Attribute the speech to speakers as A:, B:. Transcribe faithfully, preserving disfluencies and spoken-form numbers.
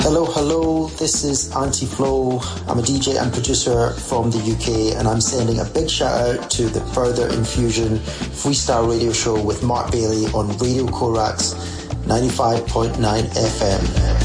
A: Hello, hello, this is Anti-Flow. I'm a D J and producer from the U K, and I'm sending a big shout out to the Further Infusion freestyle radio show with Mark Bailey on Radio Korax ninety-five point nine F M.